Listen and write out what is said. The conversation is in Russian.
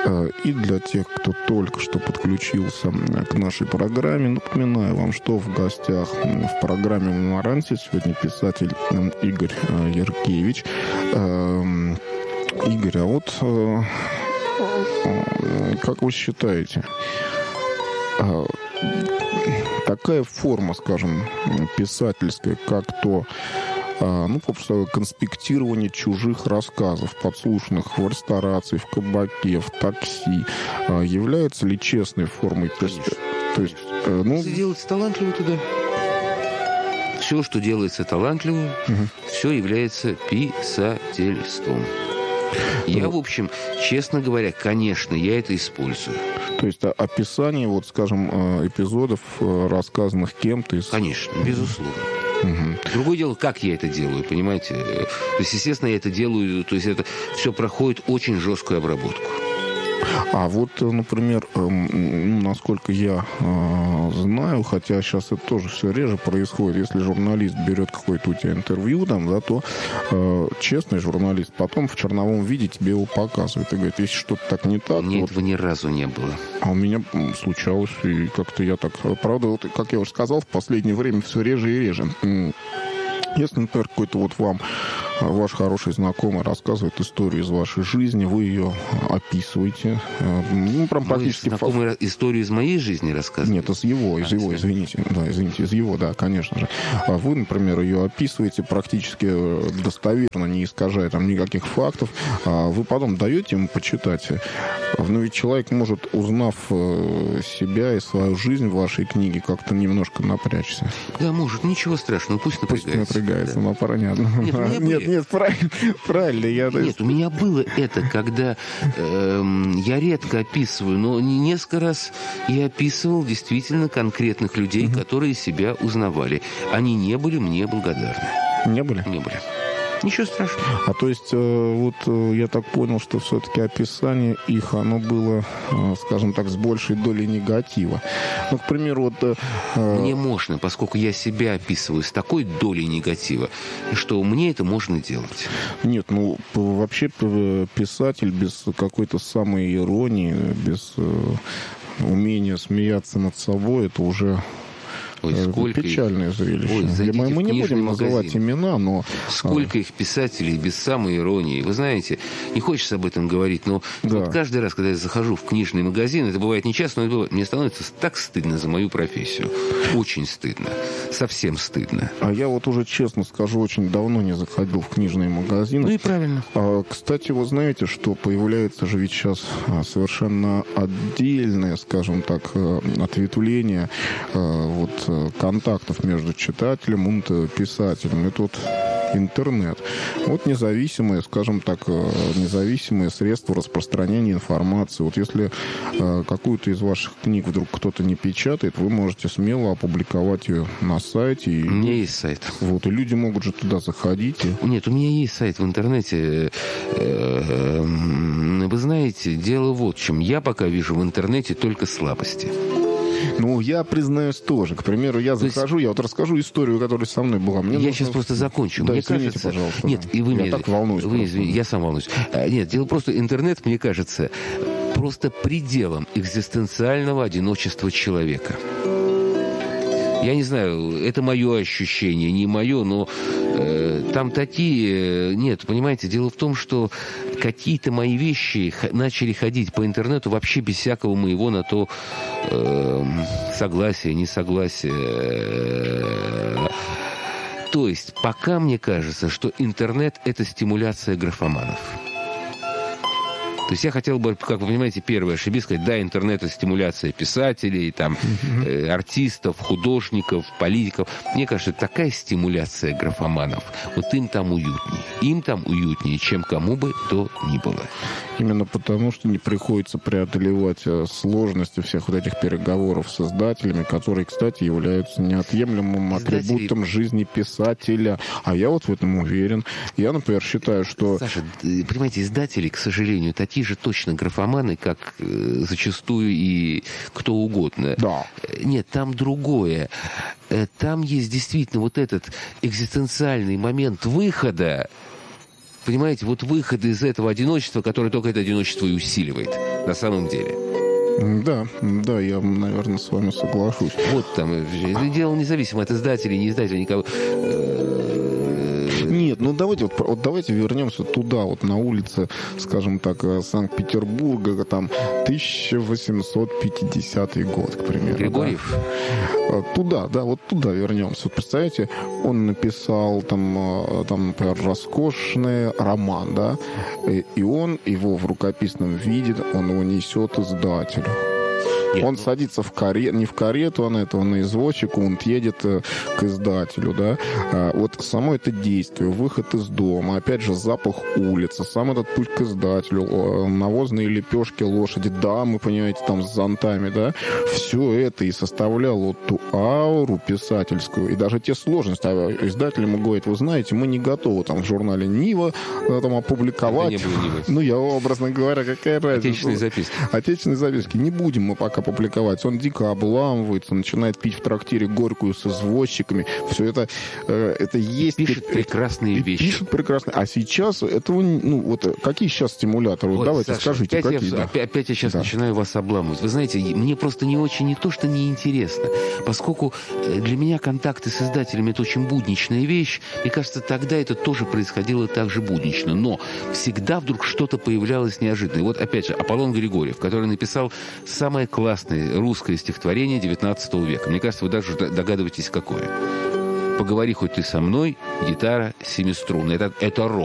И для тех, кто только что подключился к нашей программе, напоминаю вам, что в гостях в программе «Меморанте» сегодня писатель Игорь Яркевич. Игорь, а вот как вы считаете, такая форма, скажем, писательская, как то, попросту конспектирование чужих рассказов, подслушанных в ресторации, в кабаке, в такси, является ли честной формой писательства? То есть, Если делается талантливо, то да. Все, что делается талантливо, все является писательством. Я, в общем, честно говоря, конечно, я это использую. То есть описание, вот, скажем, эпизодов, рассказанных кем-то из... Конечно, безусловно. Другое дело, как я это делаю, понимаете? То есть, естественно, я это делаю, то есть это все проходит очень жесткую обработку. А вот, например, насколько я знаю, хотя сейчас это тоже все реже происходит, если журналист берет какое-то у тебя интервью, то честный журналист потом в черновом виде тебе его показывает и говорит, если что-то так не так... Мне этого ни разу не было. А у меня случалось, и как-то я так... Правда, вот, как я уже сказал, в последнее время все реже и реже. Если, например, какой-то вот вам ваш хороший знакомый рассказывает историю из вашей жизни, вы ее описываете. Прям практически... Знакомый историю из моей жизни рассказывает? Нет, из его, извините. Да, извините, из его, да, конечно же. А вы, например, ее описываете практически достоверно, не искажая там никаких фактов. А вы потом даете ему почитать. Но ведь человек может, узнав себя и свою жизнь в вашей книге, как-то немножко напрячься. Да, может. Ничего страшного, пусть напрягается. Да. Понятно. Нет, правильно. Нет, у меня было это, когда я редко описываю, но несколько раз я описывал действительно конкретных людей, которые себя узнавали. Они не были мне благодарны. Не были? Не были. Ничего страшного. А то есть, вот я так понял, что все-таки описание их, оно было, скажем так, с большей долей негатива. Ну, к примеру, вот... Мне можно, поскольку я себя описываю с такой долей негатива, что мне это можно делать. Нет, вообще писатель без какой-то самой иронии, без умения смеяться над собой, это уже... печальное зрелище. Мы не будем называть имена, но... Сколько их писателей без самой иронии. Вы знаете, не хочется об этом говорить, но вот каждый раз, когда я захожу в книжный магазин, это бывает нечасто, но мне становится так стыдно за мою профессию. Очень стыдно. Совсем стыдно. А я вот уже, честно скажу, очень давно не заходил в книжные магазины. Ну и правильно. Кстати, вы знаете, что появляется же ведь сейчас совершенно отдельное, скажем так, ответвление контактов между читателем и писателем. Это вот интернет. Вот независимые, скажем так, независимые средства распространения информации. Вот если какую-то из ваших книг вдруг кто-то не печатает, вы можете смело опубликовать ее на сайте. У меня есть сайт. Вот, и люди могут же туда заходить. Нет, у меня есть сайт в интернете. Вы знаете, дело вот в чем. Я пока вижу в интернете только слабости. Я признаюсь тоже. К примеру, я захожу, я вот расскажу историю, которая со мной была. Я сейчас просто закончу. Да, мне извините, кажется... пожалуйста. Нет, и вы я меня... так волнуюсь. Я сам волнуюсь. Нет, дело просто... Интернет, мне кажется, просто пределом экзистенциального одиночества человека. Я не знаю, это мое ощущение, не мое, но там такие... Нет, понимаете, дело в том, что какие-то мои вещи начали ходить по интернету вообще без всякого моего на то согласия, несогласия. То есть пока мне кажется, что интернет – это стимуляция графоманов. То есть я хотел бы, как вы понимаете, первое ошибиться, сказать, да, интернет – это стимуляция писателей, артистов, художников, политиков. Мне кажется, это такая стимуляция графоманов. Вот им там уютнее. Им там уютнее, чем кому бы то ни было. Именно потому, что не приходится преодолевать сложности всех вот этих переговоров с издателями, которые, кстати, являются неотъемлемым атрибутом жизни писателя. А я вот в этом уверен. Я, например, считаю, что... Саша, понимаете, издатели, к сожалению, такие же точно графоманы, как зачастую и кто угодно. Да. Нет, там другое. Там есть действительно вот этот экзистенциальный момент выхода. Понимаете, вот выход из этого одиночества, который только это одиночество и усиливает. на самом деле. Да, я, наверное, с вами соглашусь. Вот там, дело независимо от издателей, не издателей, никого. Нет, давайте вернемся туда, вот на улице, скажем так, Санкт-Петербурга, там 1850 год, к примеру. Григорьев? Да? Туда вернемся. Вот представляете, он написал там, например, роскошный роман, да, и он его в рукописном виде, он его несет издателю. Он садится не в карету, он на извозчику, он едет к издателю, да. Вот само это действие, выход из дома, опять же, запах улицы, сам этот путь к издателю, навозные лепешки лошади, дамы, понимаете, там с зонтами, да. Все это и составляло вот ту ауру писательскую, и даже те сложности. Издатель ему говорит, вы знаете, мы не готовы там в журнале «Нива» там опубликовать. Это не было, ну, я образно говоря, какая разница. Отечественные записки. Не будем мы пока публиковать. Он дико обламывается, начинает пить в трактире горькую с извозчиками. Все это есть. Пишет прекрасные вещи. Пишет прекрасные. А сейчас этого, какие сейчас стимуляторы? Вот, давайте, Саша, скажите, какие. Опять я сейчас начинаю вас обламывать. Вы знаете, мне просто не то, что неинтересно. Поскольку для меня контакты с издателями — это очень будничная вещь, мне кажется, тогда это тоже происходило так же буднично. Но всегда вдруг что-то появлялось неожиданно. И вот опять же, Аполлон Григорьев, который написал самое классное русское стихотворение XIX века. Мне кажется, вы даже догадываетесь, какое. «Поговори хоть ты со мной, гитара семиструнная». Это рок.